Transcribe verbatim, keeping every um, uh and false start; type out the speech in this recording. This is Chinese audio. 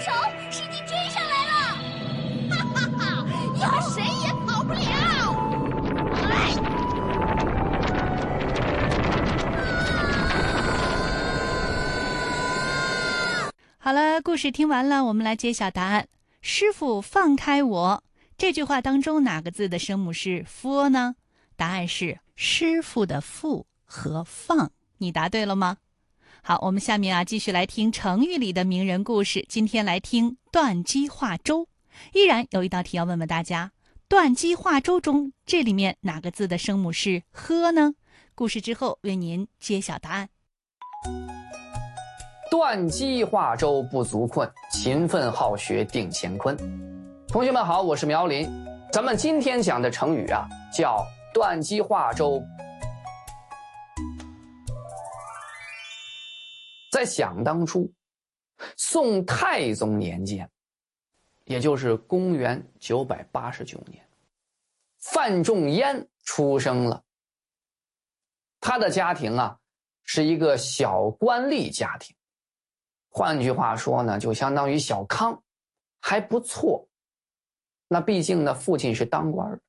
手，使劲追上来了！哈哈哈，你们谁也跑不了！哎！ 好了，故事听完了，我们来揭晓答案。师傅放开我，这句话当中哪个字的声母是 f 呢？答案是师傅的傅和放。你答对了吗？好，我们下面啊继续来听成语里的名人故事。今天来听断机化粥。依然有一道题要问问大家，断机化粥中这里面哪个字的声母是呵呢？故事之后为您揭晓答案。 断机化粥不足困，勤奋好学定乾坤。同学们好，我是苗林。咱们今天讲的成语啊，叫断机化粥。在想当初，宋太宗年间，也就是公元九百八十九年，范仲淹出生了。他的家庭啊，是一个小官吏家庭，换句话说呢，就相当于小康，还不错。那毕竟呢，父亲是当官的，